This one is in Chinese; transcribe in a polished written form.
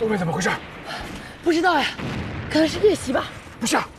后面怎么回事？ 不知道呀，可能是夜袭吧。 不是啊，